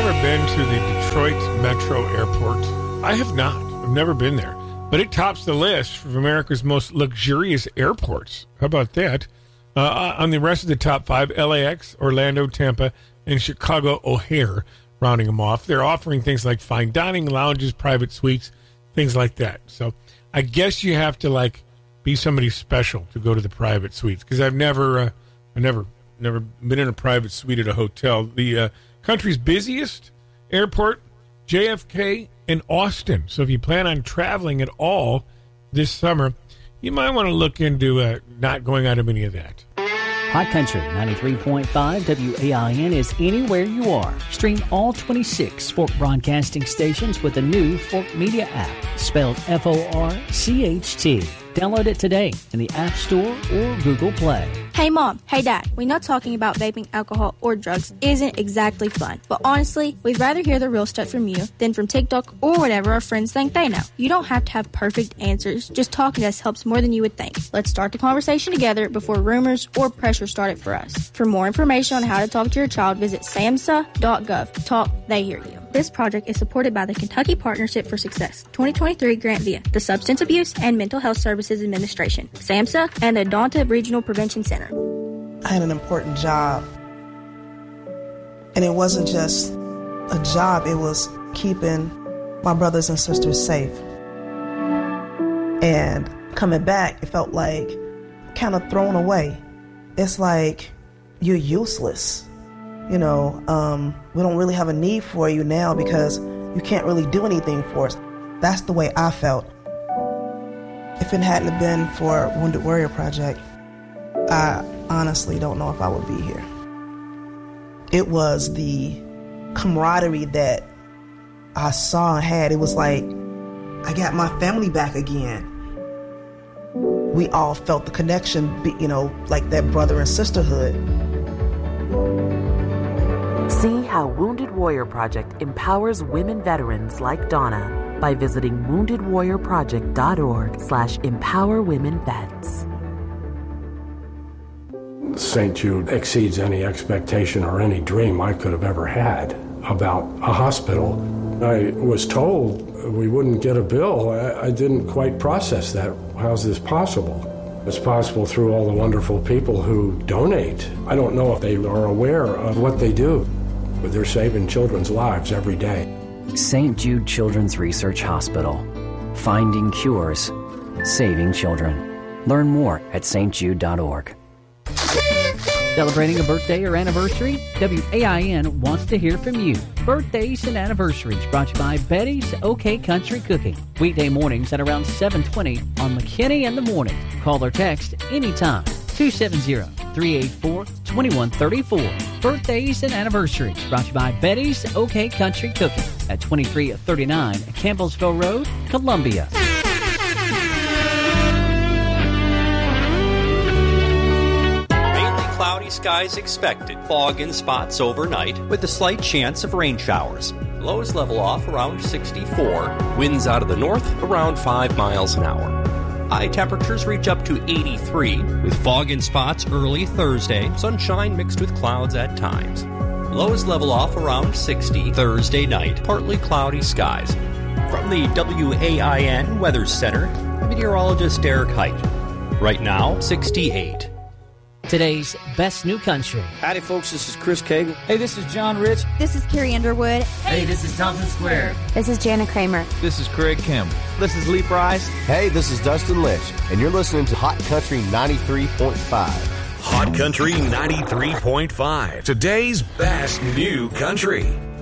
ever been to the Detroit Metro Airport? I have not. I've never been there. But it tops the list of America's most luxurious airports. How about that? On the rest of the top 5, LAX, Orlando, Tampa, and Chicago O'Hare, rounding them off. They're offering things like fine dining, lounges, private suites, things like that. So I guess you have to, be somebody special to go to the private suites, because I've never been in a private suite at a hotel. The country's busiest airport, JFK in Austin. So if you plan on traveling at all this summer, you might want to look into not going out of any of that. Hot Country 93.5 WAIN is anywhere you are. Stream all 26 Fork broadcasting stations with the new Fork Media app, spelled FORCHT. Download it today in the App Store or Google Play. Hey Mom, hey Dad, we know talking about vaping, alcohol, or drugs isn't exactly fun. But honestly, we'd rather hear the real stuff from you than from TikTok or whatever our friends think they know. You don't have to have perfect answers. Just talking to us helps more than you would think. Let's start the conversation together before rumors or pressure start it for us. For more information on how to talk to your child, visit samhsa.gov. Talk, they hear you. This project is supported by the Kentucky Partnership for Success 2023 grant via the Substance Abuse and Mental Health Services Administration, SAMHSA, and the Adonta Regional Prevention Center. I had an important job, and it wasn't just a job, it was keeping my brothers and sisters safe. And coming back, it felt like kind of thrown away. It's like you're useless. We don't really have a need for you now because you can't really do anything for us. That's the way I felt. If it hadn't been for Wounded Warrior Project, I honestly don't know if I would be here. It was the camaraderie that I saw and had. It was like I got my family back again. We all felt the connection, like that brother and sisterhood. See how Wounded Warrior Project empowers women veterans like Donna by visiting woundedwarriorproject.org/empowerwomenvets. St. Jude exceeds any expectation or any dream I could have ever had about a hospital. I was told we wouldn't get a bill. I didn't quite process that. How's this possible? It's possible through all the wonderful people who donate. I don't know if they are aware of what they do, but they're saving children's lives every day. St. Jude Children's Research Hospital. Finding cures. Saving children. Learn more at stjude.org. Celebrating a birthday or anniversary? WAIN wants to hear from you. Birthdays and anniversaries brought to you by Betty's OK Country Cooking. Weekday mornings at around 7:20 on McKinney in the Morning. Call or text anytime. 270-384-2134. Birthdays and anniversaries brought to you by Betty's OK Country Cooking at 2339 Campbellsville Road, Columbia. Cloudy skies expected. Fog and spots overnight with a slight chance of rain showers. Lows level off around 64. Winds out of the north around 5 miles an hour. High temperatures reach up to 83 with fog and spots early Thursday. Sunshine mixed with clouds at times. Lows level off around 60 Thursday night. Partly cloudy skies. From the WAIN Weather Center, meteorologist Derek Height. Right now, 68. Today's Best New Country. Howdy, folks. This is Chris Cagle. Hey, this is John Rich. This is Carrie Underwood. Hey, this is Thompson Square. This is Jana Kramer. This is Craig Campbell. This is Lee Price. Hey, this is Dustin Lynch, and you're listening to Hot Country 93.5. Hot Country 93.5. Today's Best New Country.